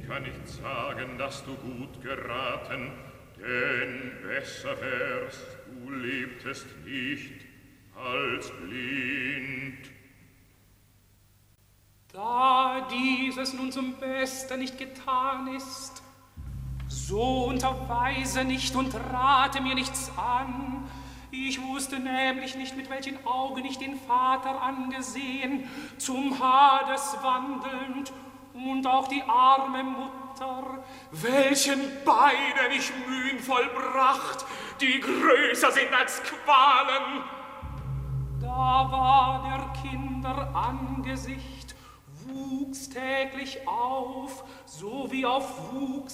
kann nicht sagen, dass du gut geraten, denn besser wärst, du lebtest nicht als blind. Da dieses nun zum Besten nicht getan ist, so unterweise nicht und rate mir nichts an. Ich wusste nämlich nicht, mit welchen Augen ich den Vater angesehen, zum Hades wandelnd, und auch die arme Mutter, welchen beiden ich Mühen vollbracht, die größer sind als Qualen. Da war der Kinder Angesicht, wuchs täglich auf, so wie auf wuchs